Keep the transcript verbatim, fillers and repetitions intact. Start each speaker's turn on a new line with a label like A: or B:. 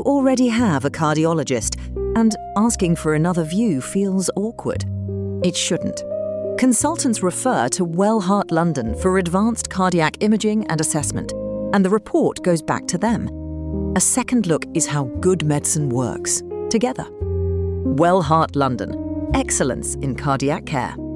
A: already have a cardiologist, and asking for another view feels awkward. It shouldn't. Consultants refer to Well Heart London for advanced cardiac imaging and assessment, and the report goes back to them. A second look is how good medicine works, together. Well Heart London. Excellence in cardiac care.